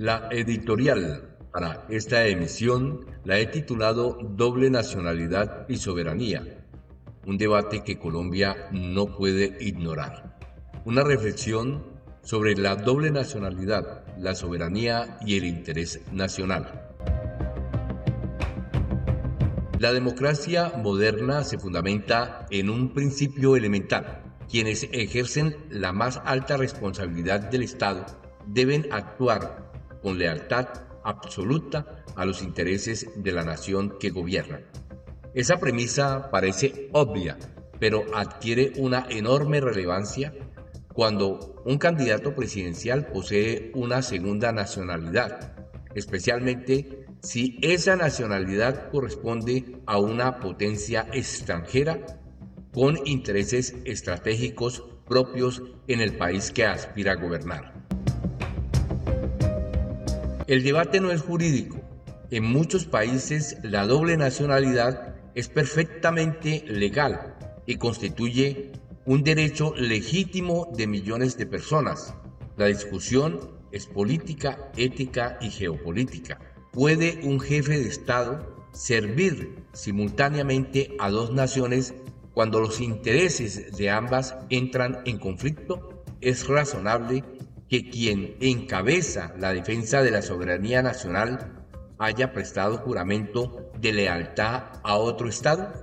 La editorial para esta emisión la he titulado Doble nacionalidad y soberanía, un debate que Colombia no puede ignorar. Una reflexión sobre la doble nacionalidad, la soberanía y el interés nacional. La democracia moderna se fundamenta en un principio elemental. Quienes ejercen la más alta responsabilidad del Estado deben actuar con lealtad absoluta a los intereses de la nación que gobiernan. Esa premisa parece obvia, pero adquiere una enorme relevancia cuando un candidato presidencial posee una segunda nacionalidad, especialmente si esa nacionalidad corresponde a una potencia extranjera con intereses estratégicos propios en el país que aspira a gobernar. El debate no es jurídico. En muchos países la doble nacionalidad es perfectamente legal y constituye un derecho legítimo de millones de personas. La discusión es política, ética y geopolítica. ¿Puede un jefe de Estado servir simultáneamente a dos naciones cuando los intereses de ambas entran en conflicto? Es razonable que quien encabeza la defensa de la soberanía nacional haya prestado juramento de lealtad a otro Estado.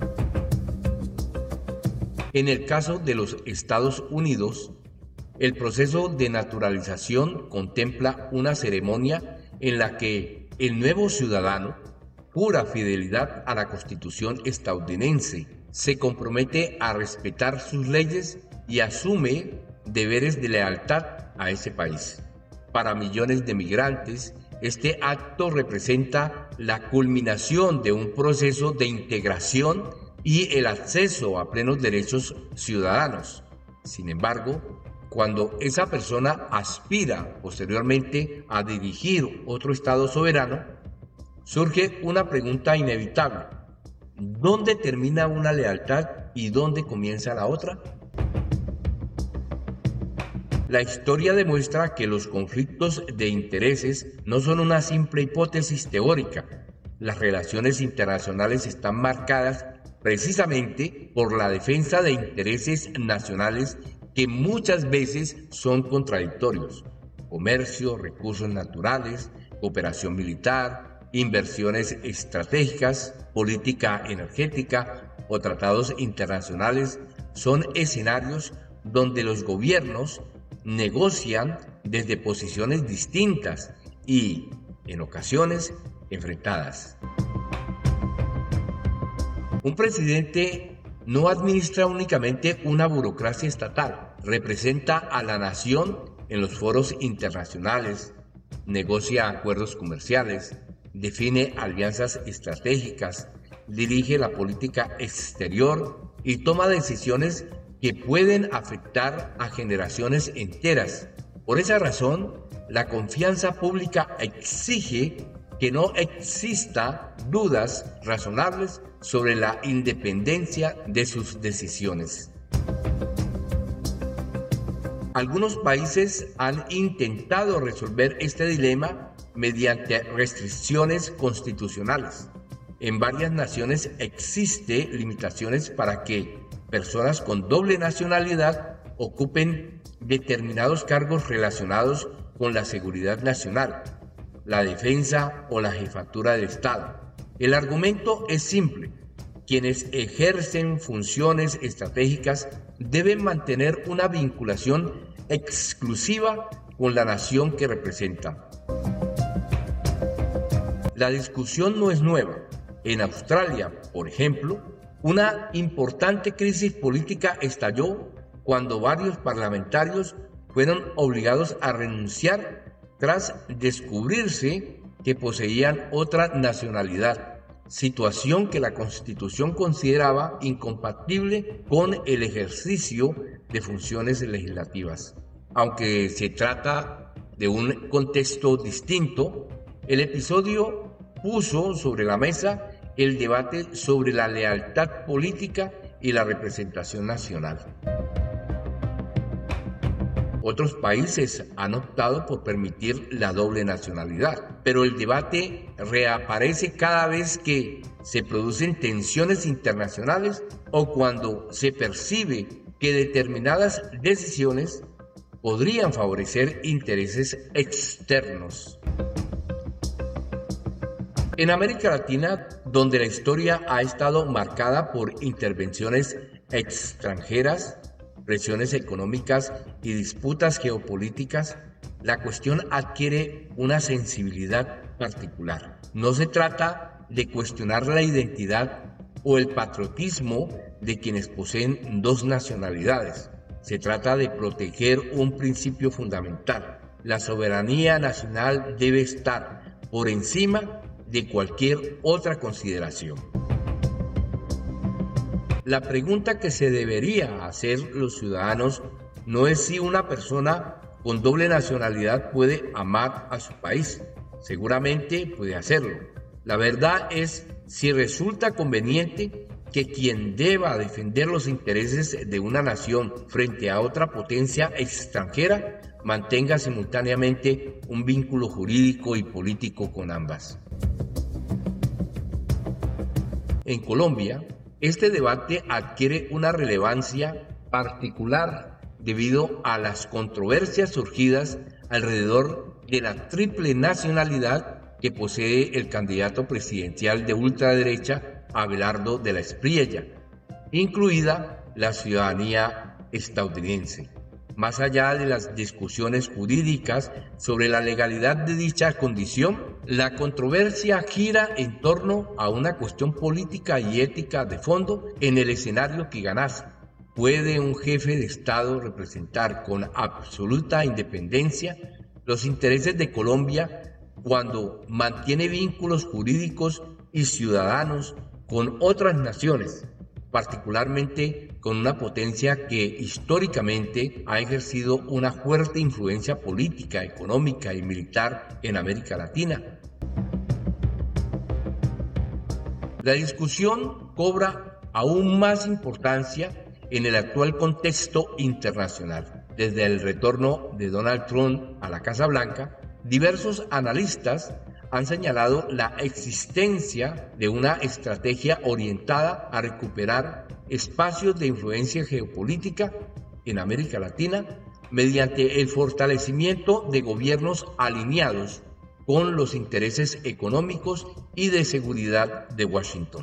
En el caso de los Estados Unidos, el proceso de naturalización contempla una ceremonia en la que el nuevo ciudadano jura fidelidad a la Constitución estadounidense, se compromete a respetar sus leyes y asume deberes de lealtad a ese país. Para millones de migrantes, este acto representa la culminación de un proceso de integración y el acceso a plenos derechos ciudadanos. Sin embargo, cuando esa persona aspira posteriormente a dirigir otro Estado soberano, surge una pregunta inevitable: ¿dónde termina una lealtad y dónde comienza la otra? La historia demuestra que los conflictos de intereses no son una simple hipótesis teórica. Las relaciones internacionales están marcadas precisamente por la defensa de intereses nacionales que muchas veces son contradictorios. Comercio, recursos naturales, cooperación militar, inversiones estratégicas, política energética o tratados internacionales son escenarios donde los gobiernos negocian desde posiciones distintas y, en ocasiones, enfrentadas. Un presidente no administra únicamente una burocracia estatal, representa a la nación en los foros internacionales, negocia acuerdos comerciales, define alianzas estratégicas, dirige la política exterior y toma decisiones que pueden afectar a generaciones enteras. Por esa razón, la confianza pública exige que no exista dudas razonables sobre la independencia de sus decisiones. Algunos países han intentado resolver este dilema mediante restricciones constitucionales. En varias naciones existen limitaciones para que personas con doble nacionalidad ocupen determinados cargos relacionados con la seguridad nacional, la defensa o la jefatura del Estado. El argumento es simple: quienes ejercen funciones estratégicas deben mantener una vinculación exclusiva con la nación que representan. La discusión no es nueva. En Australia, por ejemplo, una importante crisis política estalló cuando varios parlamentarios fueron obligados a renunciar tras descubrirse que poseían otra nacionalidad, situación que la Constitución consideraba incompatible con el ejercicio de funciones legislativas. Aunque se trata de un contexto distinto, el episodio puso sobre la mesa el debate sobre la lealtad política y la representación nacional. Otros países han optado por permitir la doble nacionalidad, pero el debate reaparece cada vez que se producen tensiones internacionales o cuando se percibe que determinadas decisiones podrían favorecer intereses externos. En América Latina, donde la historia ha estado marcada por intervenciones extranjeras, presiones económicas y disputas geopolíticas, la cuestión adquiere una sensibilidad particular. No se trata de cuestionar la identidad o el patriotismo de quienes poseen dos nacionalidades. Se trata de proteger un principio fundamental. La soberanía nacional debe estar por encima de cualquier otra consideración. La pregunta que se debería hacer los ciudadanos no es si una persona con doble nacionalidad puede amar a su país. Seguramente puede hacerlo. La verdad es si resulta conveniente que quien deba defender los intereses de una nación frente a otra potencia extranjera mantenga simultáneamente un vínculo jurídico y político con ambas. En Colombia, este debate adquiere una relevancia particular debido a las controversias surgidas alrededor de la triple nacionalidad que posee el candidato presidencial de ultraderecha Abelardo de la Espriella, incluida la ciudadanía estadounidense. Más allá de las discusiones jurídicas sobre la legalidad de dicha condición, la controversia gira en torno a una cuestión política y ética de fondo en el escenario que ganase. ¿Puede un jefe de Estado representar con absoluta independencia los intereses de Colombia cuando mantiene vínculos jurídicos y ciudadanos con otras naciones, particularmente con una potencia que históricamente ha ejercido una fuerte influencia política, económica y militar en América Latina? La discusión cobra aún más importancia en el actual contexto internacional. Desde el retorno de Donald Trump a la Casa Blanca, diversos analistas han señalado la existencia de una estrategia orientada a recuperar espacios de influencia geopolítica en América Latina mediante el fortalecimiento de gobiernos alineados con los intereses económicos y de seguridad de Washington.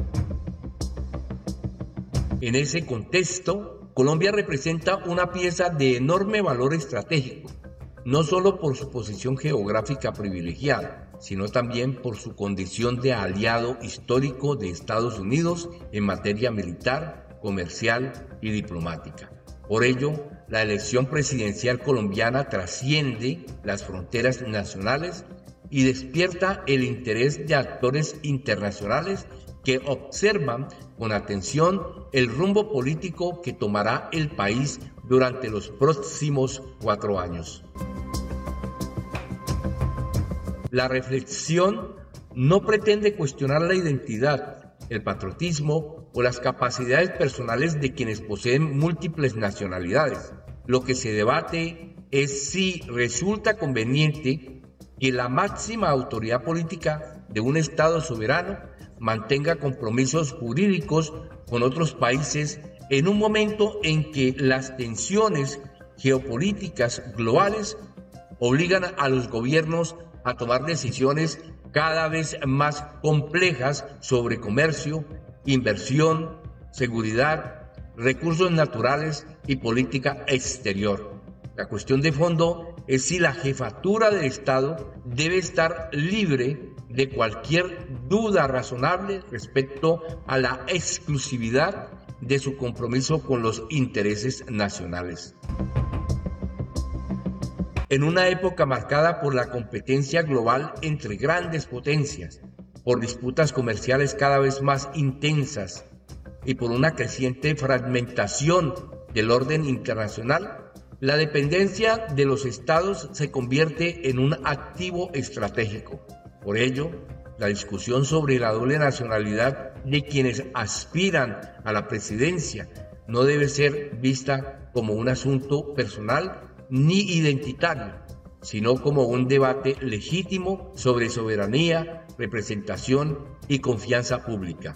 En ese contexto, Colombia representa una pieza de enorme valor estratégico, no solo por su posición geográfica privilegiada, sino también por su condición de aliado histórico de Estados Unidos en materia militar, comercial y diplomática. Por ello, la elección presidencial colombiana trasciende las fronteras nacionales y despierta el interés de actores internacionales que observan con atención el rumbo político que tomará el país durante los próximos 4 años. La reflexión no pretende cuestionar la identidad, el patriotismo o las capacidades personales de quienes poseen múltiples nacionalidades. Lo que se debate es si resulta conveniente que la máxima autoridad política de un Estado soberano mantenga compromisos jurídicos con otros países en un momento en que las tensiones geopolíticas globales obligan a los gobiernos a tomar decisiones cada vez más complejas sobre comercio, inversión, seguridad, recursos naturales y política exterior. La cuestión de fondo es si la jefatura del Estado debe estar libre de cualquier duda razonable respecto a la exclusividad de su compromiso con los intereses nacionales. En una época marcada por la competencia global entre grandes potencias, por disputas comerciales cada vez más intensas y por una creciente fragmentación del orden internacional, la dependencia de los estados se convierte en un activo estratégico. Por ello, la discusión sobre la doble nacionalidad de quienes aspiran a la presidencia no debe ser vista como un asunto personal ni identitario, sino como un debate legítimo sobre soberanía, representación y confianza pública.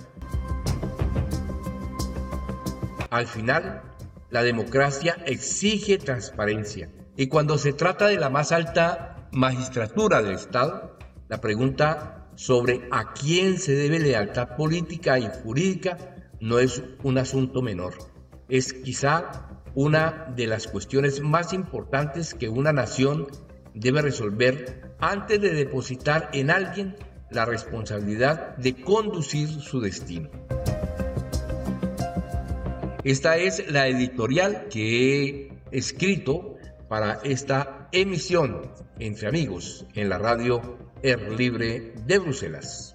Al final, la democracia exige transparencia, y cuando se trata de la más alta magistratura del Estado, la pregunta sobre a quién se debe lealtad política y jurídica no es un asunto menor. Es quizá una de las cuestiones más importantes que una nación debe resolver antes de depositar en alguien la responsabilidad de conducir su destino. Esta es la editorial que he escrito para esta emisión Entre Amigos en la radio Air Libre de Bruselas.